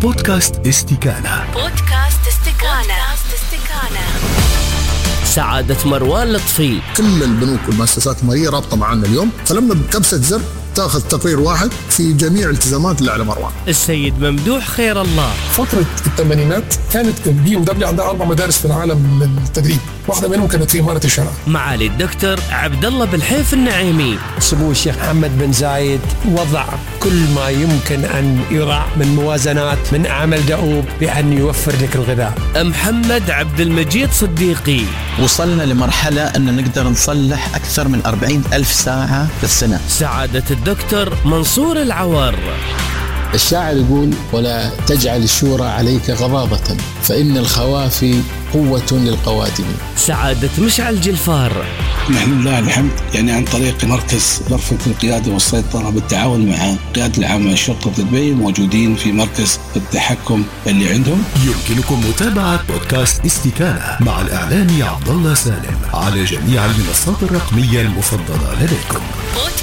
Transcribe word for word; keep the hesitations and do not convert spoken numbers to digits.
بودكاست استكانة. بودكاست استكانة. سعادة مروان لطفي. كل البنوك والمؤسسات المالية رابطة معنا اليوم، فلما بكبسة زر تاخذ تقرير واحد في جميع الالتزامات اللي على مروان. السيد ممدوح خير الله. فترة الثمانينات كانت بي ام دبليو عندها أربع مدارس في العالم للتدريب، واحدة منهم كانت في إمارة الشارع. معالي الدكتور عبد الله بالحيف النعيمي. سمو الشيخ محمد بن زايد وضع كل ما يمكن أن يرى من موازنات من عمل دؤوب بأن يوفر لك الغذاء. محمد عبد المجيد صديقي. وصلنا لمرحلة أن نقدر نصلح أكثر من أربعين ألف ساعة في السنة. سعادة الدكتور منصور العوار. الشاعر يقول: ولا تجعل الشورى عليك غضاضة فإن الخوافي قوة للقوادم. سعادة مشعل جلفار. نحن لله الحمد يعني عن طريق مركز غرفة القيادة والسيطرة بالتعاون مع القيادة العامة لشرطة دبي موجودين في مركز التحكم اللي عندهم. يمكنكم متابعة بودكاست استكانة مع الإعلامي عبد الله سالم على جميع المنصات الرقمية المفضلة لديكم.